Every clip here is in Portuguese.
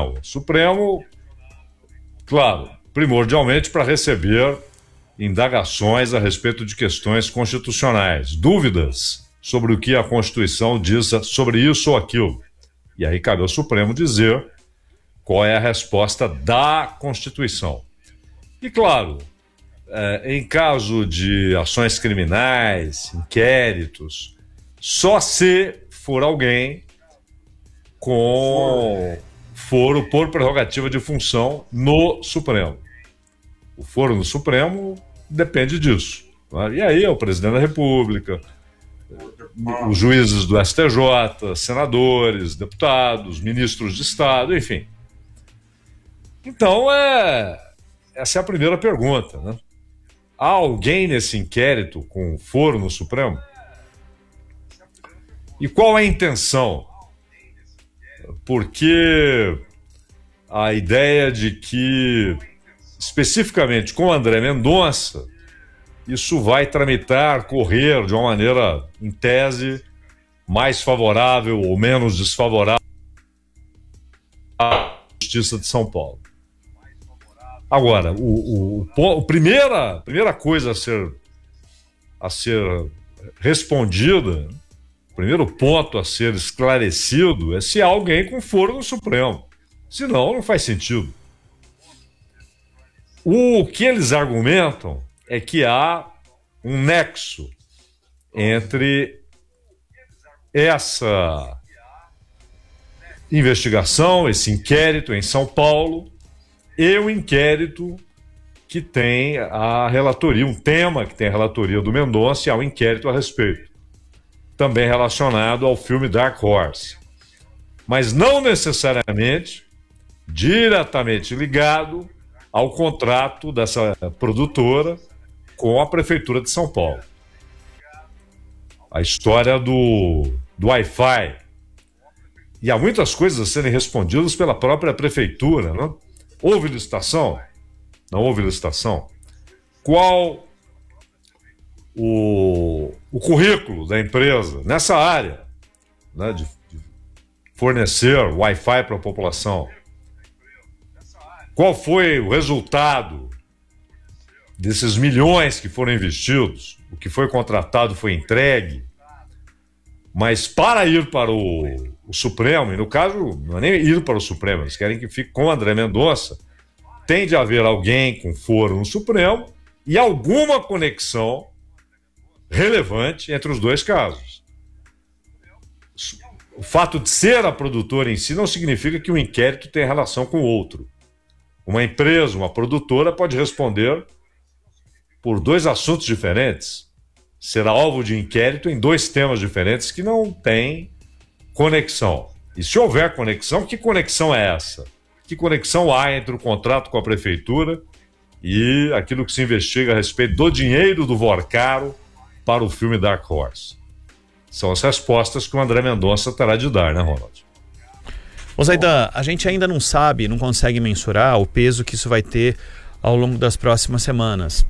Supremo? O Supremo, claro, primordialmente para receber indagações a respeito de questões constitucionais, dúvidas sobre o que a Constituição diz sobre isso ou aquilo. E aí cabe ao Supremo dizer qual é a resposta da Constituição. E, claro, em caso de ações criminais, inquéritos, só se for alguém com foro por prerrogativa de função no Supremo. O foro no Supremo depende disso. Né? E aí é o presidente da República, os juízes do STJ, senadores, deputados, ministros de Estado, enfim. Então, essa é a primeira pergunta, né? Há alguém nesse inquérito com foro no Supremo? E qual é a intenção? Porque a ideia de que, especificamente com André Mendonça, isso vai tramitar, correr de uma maneira, em tese, mais favorável ou menos desfavorável à Justiça de São Paulo. Agora, a primeira coisa a ser respondida, o primeiro ponto a ser esclarecido é se há alguém com foro no Supremo. Senão, não faz sentido. O que eles argumentam é que há um nexo entre essa investigação, esse inquérito em São Paulo, e o inquérito que tem a relatoria, um tema que tem a relatoria do Mendonça e há um inquérito a respeito, também relacionado ao filme Dark Horse, mas não necessariamente diretamente ligado ao contrato dessa produtora com a Prefeitura de São Paulo. A história do Wi-Fi. E há muitas coisas a serem respondidas pela própria Prefeitura, não? Houve licitação? Não houve licitação? Qual o currículo da empresa nessa área, né, de fornecer Wi-Fi para a população? Qual foi o resultado desses milhões que foram investidos? O que foi contratado foi entregue? Mas para ir para o Supremo, e no caso não é nem ir para o Supremo, eles querem que fique com o André Mendonça, tem de haver alguém com foro no Supremo e alguma conexão relevante entre os dois casos. O fato de ser a produtora em si não significa que o inquérito tenha relação com o outro. Uma empresa, uma produtora pode responder por dois assuntos diferentes, será alvo de inquérito em dois temas diferentes que não têm conexão. E se houver conexão, que conexão é essa? Que conexão há entre o contrato com a Prefeitura e aquilo que se investiga a respeito do dinheiro do Vorcaro para o filme Dark Horse? São as respostas que o André Mendonça terá de dar, né, Ronald? Ô Zaidan, a gente ainda não sabe, não consegue mensurar o peso que isso vai ter ao longo das próximas semanas.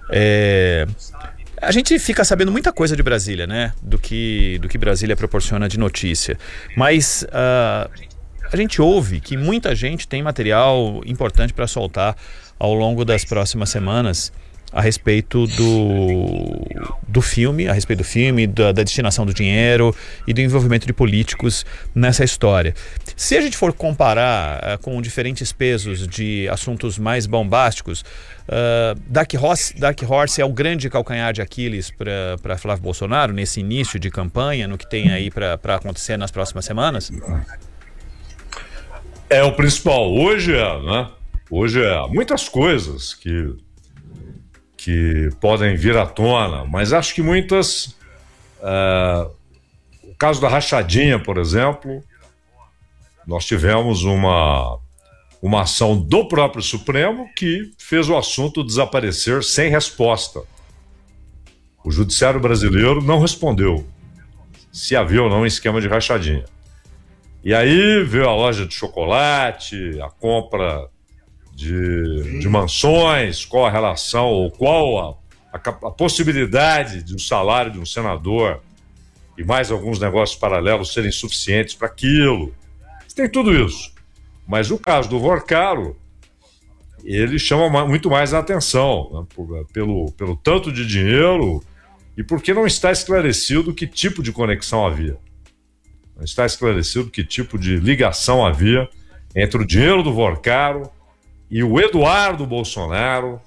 A gente fica sabendo muita coisa de Brasília, né? Do que Brasília proporciona de notícia. Mas a gente ouve que muita gente tem material importante para soltar ao longo das próximas semanas a respeito do filme, da destinação do dinheiro e do envolvimento de políticos nessa história. Se a gente for comparar com diferentes pesos de assuntos mais bombásticos, Dark Horse é o grande calcanhar de Aquiles para Flávio Bolsonaro nesse início de campanha, no que tem aí para acontecer nas próximas semanas? É o principal. Hoje né? Hoje muitas coisas que podem vir à tona, mas acho que muitas... o caso da rachadinha, por exemplo, nós tivemos uma ação do próprio Supremo que fez o assunto desaparecer sem resposta. O Judiciário brasileiro não respondeu se havia ou não um esquema de rachadinha. E aí veio a loja de chocolate, a compra de mansões, qual a relação ou qual a possibilidade de um salário de um senador e mais alguns negócios paralelos serem suficientes para aquilo. Tem tudo isso. Mas o caso do Vorcaro, ele chama muito mais a atenção, né, pelo tanto de dinheiro e porque não está esclarecido que tipo de conexão havia. Não está esclarecido que tipo de ligação havia entre o dinheiro do Vorcaro e o Eduardo Bolsonaro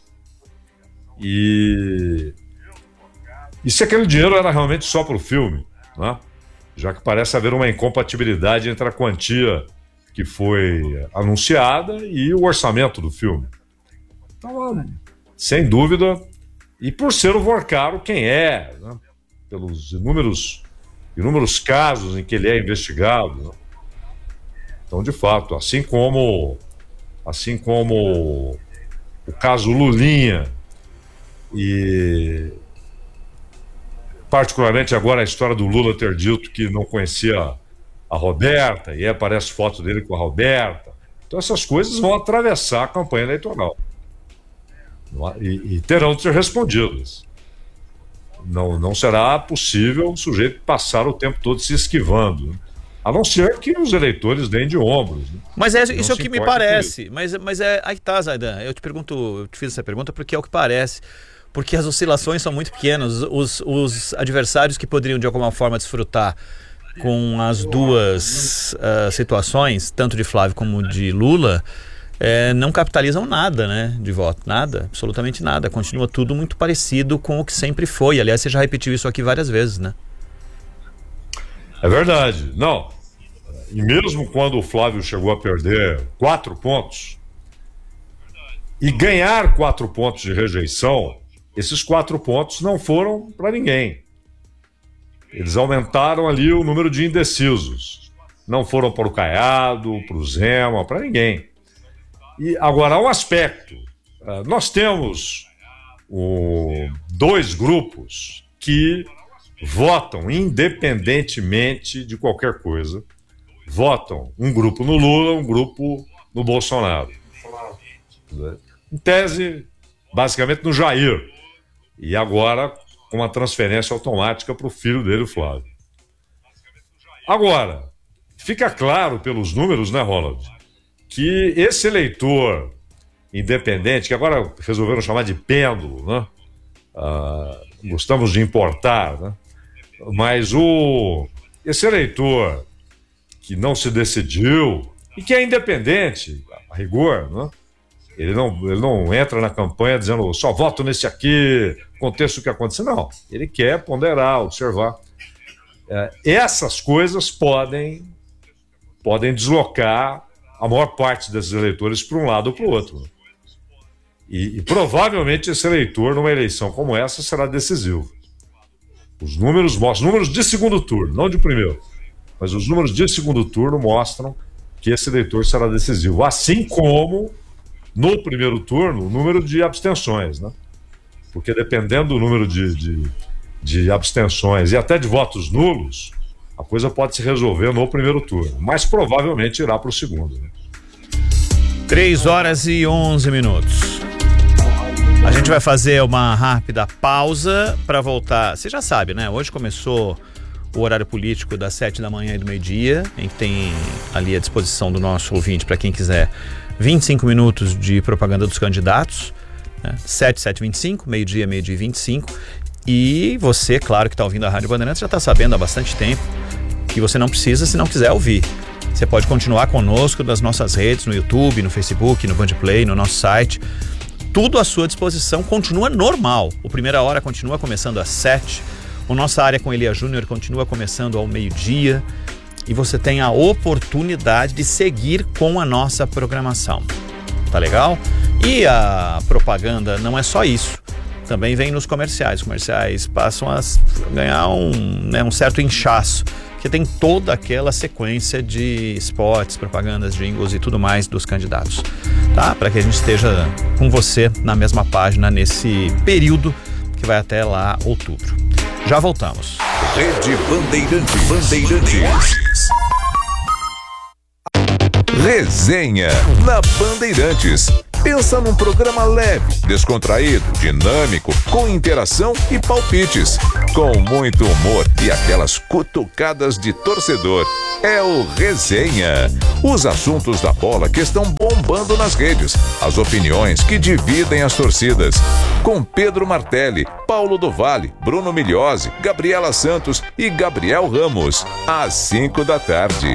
e se aquele dinheiro era realmente só para o filme, né? Já que parece haver uma incompatibilidade entre a quantia que foi anunciada e o orçamento do filme. Então, sem dúvida, e por ser o Vorcaro quem é, né? Pelos inúmeros casos em que ele é investigado, né? Então, de fato, assim como o caso Lulinha e particularmente agora a história do Lula ter dito que não conhecia a Roberta, e aí aparece foto dele com a Roberta. Então essas coisas vão atravessar a campanha eleitoral. E terão de ser respondidas. Não será possível o sujeito passar o tempo todo se esquivando, né? A não ser que os eleitores deem de ombros, né? Mas isso é o que me parece. Mas aí tá, Zaidan. Eu te fiz essa pergunta porque é o que parece. Porque as oscilações são muito pequenas. Os adversários que poderiam de alguma forma desfrutar com as duas situações, tanto de Flávio como de Lula, não capitalizam nada, né, de voto. Nada, absolutamente nada. Continua tudo muito parecido com o que sempre foi. Aliás, você já repetiu isso aqui várias vezes, né? É verdade. Não. E mesmo quando o Flávio chegou a perder 4 pontos e ganhar 4 pontos de rejeição, esses 4 pontos não foram para ninguém. Eles aumentaram ali o número de indecisos. Não foram para o Caiado, para o Zema, para ninguém. E agora, há um aspecto. Nós temos 2 grupos que votam independentemente de qualquer coisa. Votam um grupo no Lula, um grupo no Bolsonaro. Em tese, basicamente no Jair. E agora com uma transferência automática para o filho dele, o Flávio. Agora, fica claro pelos números, né, Ronald, que esse eleitor independente, que agora resolveram chamar de pêndulo, né? Gostamos de importar, né? Mas esse eleitor que não se decidiu e que é independente, a rigor, né? Ele não entra na campanha dizendo só voto nesse aqui, aconteça o que acontecer. Não, ele quer ponderar, observar. Essas coisas podem deslocar a maior parte desses eleitores para um lado ou para o outro. E provavelmente esse eleitor, numa eleição como essa, será decisivo. Os números mostram, números de segundo turno, não de primeiro, mas os números de segundo turno mostram que esse eleitor será decisivo. Assim como no primeiro turno, o número de abstenções, né? Porque dependendo do número de abstenções e até de votos nulos, a coisa pode se resolver no primeiro turno, mas provavelmente irá para o segundo, né? 3h11. A gente vai fazer uma rápida pausa para voltar. Você já sabe, né? Hoje começou o horário político das 7 da manhã e do meio-dia, em que tem ali à disposição do nosso ouvinte, para quem quiser, 25 minutos de propaganda dos candidatos, né? 7h25, meio-dia e 25. E você, claro, que está ouvindo a Rádio Bandeirantes, já está sabendo há bastante tempo que você não precisa, se não quiser ouvir. Você pode continuar conosco nas nossas redes, no YouTube, no Facebook, no Bandplay, no nosso site. Tudo à sua disposição, continua normal. O Primeira Hora continua começando às 7. O Nossa Área com Elia Júnior continua começando ao meio-dia. E você tem a oportunidade de seguir com a nossa programação. Tá legal? E a propaganda não é só isso. Também vem nos comerciais. Os comerciais passam a ganhar um certo inchaço, que tem toda aquela sequência de spots, propagandas, jingles e tudo mais dos candidatos, tá? Para que a gente esteja com você na mesma página nesse período que vai até lá outubro. Já voltamos. Rede Bandeirantes. Resenha na Bandeirantes. Pensa num programa leve, descontraído, dinâmico, com interação e palpites, com muito humor e aquelas cutucadas de torcedor. É o Resenha. Os assuntos da bola que estão bombando nas redes, as opiniões que dividem as torcidas. Com Pedro Martelli, Paulo do Vale, Bruno Migliozzi, Gabriela Santos e Gabriel Ramos, às 5 da tarde.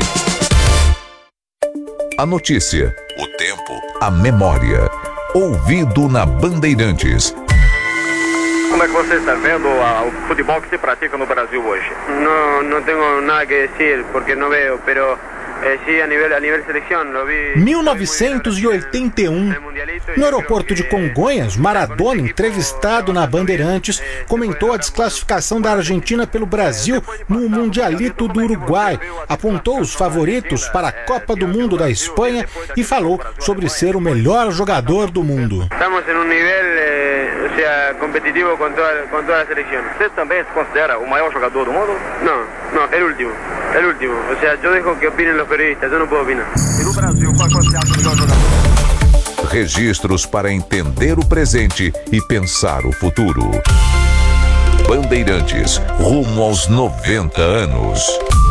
A notícia, o tempo, a memória. Ouvido na Bandeirantes. Como é que você está vendo o futebol que se pratica no Brasil hoje? No tengo nada que decir porque no veo, pero sí a nivel selección lo vi. 1981, no aeroporto de Congonhas, Maradona, entrevistado na Bandeirantes, comentou a desclassificação da Argentina pelo Brasil no Mundialito do Uruguai, apontou os favoritos para a Copa do Mundo da Espanha e falou sobre ser o melhor jogador do mundo. Estamos em nível, competitivo com toda a seleção. Você também se considera o maior jogador do mundo? Não, é o último. O sea, eu deixo que opinem os periodistas, eu não posso opinar. E no Brasil, qual você acha o melhor jogador? Registros para entender o presente e pensar o futuro. Bandeirantes, rumo aos 90 anos.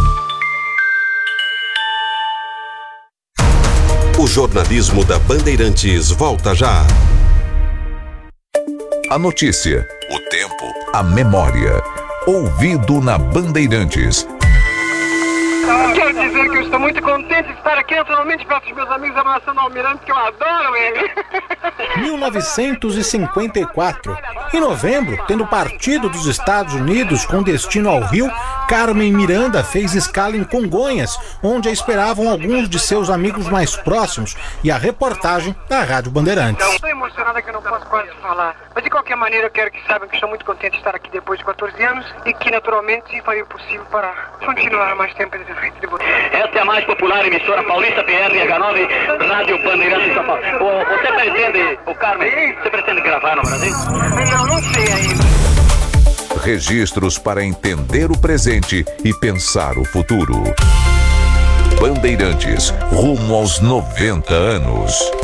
O jornalismo da Bandeirantes volta já. A notícia, o tempo, a memória. Ouvido na Bandeirantes. Quero dizer que eu estou muito contente de estar aqui naturalmente perto dos meus amigos abraçando o Almirante, que eu adoro ele. 1954. Em novembro, tendo partido dos Estados Unidos com destino ao Rio, Carmen Miranda fez escala em Congonhas, onde a esperavam alguns de seus amigos mais próximos, e a reportagem da Rádio Bandeirantes. Estou emocionada que eu não posso quase falar. Mas de qualquer maneira eu quero que saibam que estou muito contente de estar aqui depois de 14 anos e que naturalmente farei o possível para continuar mais tempo nesse frente de você. Esta é a mais popular emissora paulista PRH9, Rádio Bandeirantes São Paulo. Você pretende, o Carmen, você pretende gravar no Brasil? Não sei ainda. Registros para entender o presente e pensar o futuro. Bandeirantes, rumo aos 90 anos.